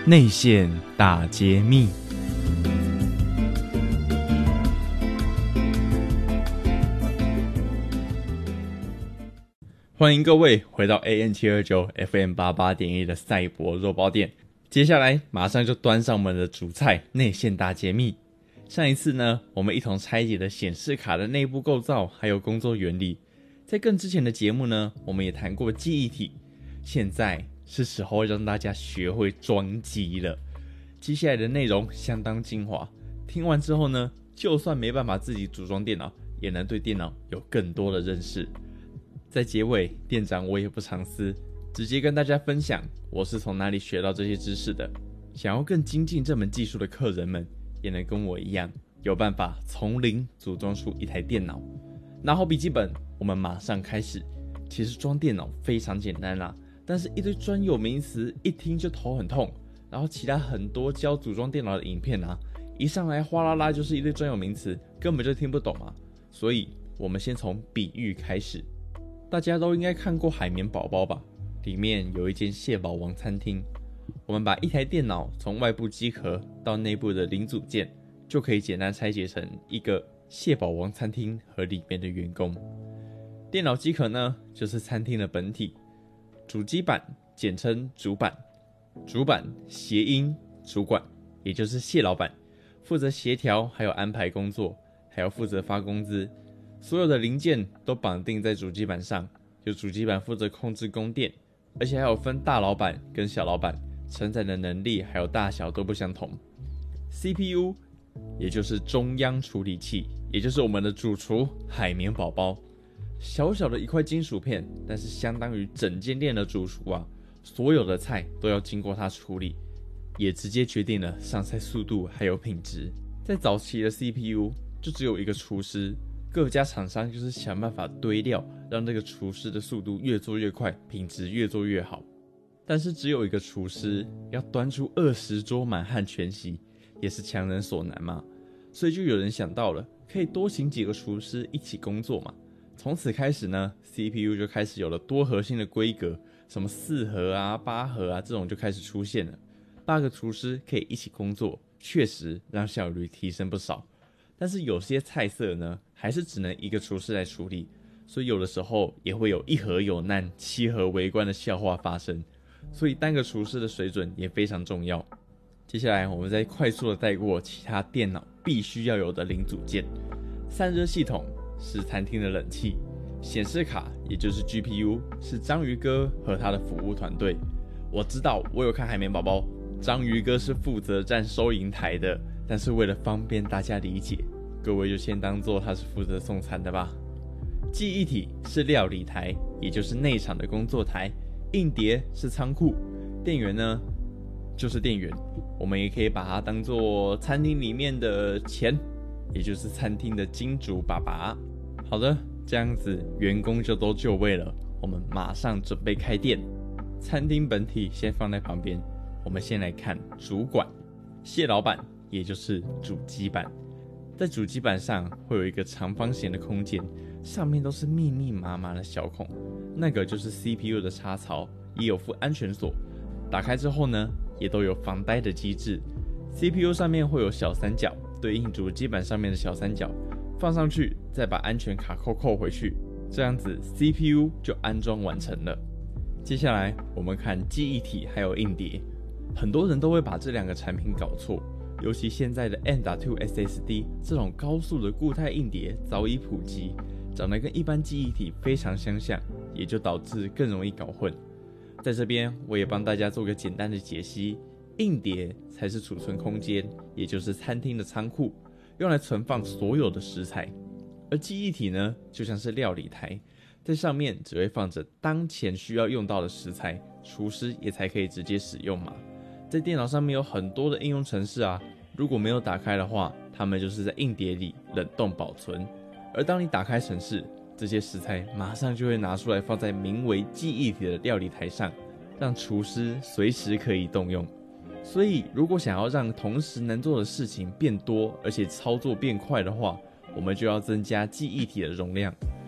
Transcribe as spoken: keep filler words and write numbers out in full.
内线大揭秘。欢迎各位回到 A M 七二九 F M 八八点一 的赛博肉包店。接下来马上就端上我们的主菜内线大揭秘。上一次呢，我们一同拆解了显示卡的内部构造还有工作原理。在更之前的节目呢，我们也谈过记忆体。现在是时候让大家学会装机了。接下来的内容相当精华，听完之后呢，就算没办法自己组装电脑，也能对电脑有更多的认识。在结尾，店长我也不藏私，直接跟大家分享我是从哪里学到这些知识的。想要更精进这门技术的客人们，也能跟我一样有办法从零组装出一台电脑。拿好笔记本，我们马上开始。其实装电脑非常简单啦，但是一堆专有名词一听就头很痛，然后其他很多教组装电脑的影片啊，一上来哗啦啦就是一堆专有名词，根本就听不懂嘛。所以我们先从比喻开始。大家都应该看过海绵宝宝吧？里面有一间蟹堡王餐厅。我们把一台电脑从外部机壳到内部的零组件，就可以简单拆解成一个蟹堡王餐厅和里面的员工。电脑机壳呢，就是餐厅的本体。主机板简称主板，主板谐音主管，也就是蟹老板，负责协调还有安排工作，还要负责发工资。所有的零件都绑定在主机板上，由主机板负责控制供电，而且还有分大老板跟小老板，承载的能力还有大小都不相同。C P U 也就是中央处理器，也就是我们的主厨海绵宝宝。小小的一块金属片，但是相当于整间店的主厨啊，所有的菜都要经过他处理，也直接决定了上菜速度还有品质。在早期的 C P U 就只有一个厨师，各家厂商就是想办法堆料，让这个厨师的速度越做越快，品质越做越好。但是只有一个厨师要端出二十桌满汉全席，也是强人所难嘛。所以就有人想到了，可以多请几个厨师一起工作嘛。从此开始呢 ，C P U 就开始有了多核心的规格，什么四核啊、八核啊这种就开始出现了。八个厨师可以一起工作，确实让效率提升不少。但是有些菜色呢，还是只能一个厨师来处理，所以有的时候也会有一核有难，七核围观的笑话发生。所以单个厨师的水准也非常重要。接下来我们再快速的带过其他电脑必须要有的零组件。散热系统是餐厅的冷气，显示卡也就是 G P U 是章鱼哥和他的服务团队。我知道我有看海绵宝宝，章鱼哥是负责站收银台的，但是为了方便大家理解，各位就先当作他是负责送餐的吧。记忆体是料理台，也就是内场的工作台。硬碟是仓库，电源呢就是电源，我们也可以把它当作餐厅里面的钱，也就是餐厅的金主爸爸。好的，这样子员工就都就位了，我们马上准备开店。餐厅本体先放在旁边，我们先来看主管，蟹老板也就是主机板。在主机板上会有一个长方形的空间，上面都是密密麻麻的小孔，那个就是 C P U 的插槽，也有附安全锁。打开之后呢，也都有防呆的机制。C P U 上面会有小三角，对应主机板上面的小三角，放上去再把安全卡扣扣回去，这样子 C P U 就安装完成了。接下来我们看记忆体还有硬碟，很多人都会把这两个产品搞错。尤其现在的 M 点 二 S S D 这种高速的固态硬碟早已普及，长得跟一般记忆体非常相像，也就导致更容易搞混。在这边我也帮大家做个简单的解析，硬碟才是储存空间，也就是餐厅的仓库，用来存放所有的食材。而记忆体呢，就像是料理台，在上面只会放着当前需要用到的食材，厨师也才可以直接使用嘛。在电脑上面有很多的应用程式啊，如果没有打开的话，它们就是在硬碟里冷冻保存。而当你打开程式，这些食材马上就会拿出来放在名为记忆体的料理台上，让厨师随时可以动用。所以如果想要让同时能做的事情变多，而且操作变快的话，我们就要增加记忆体的容量。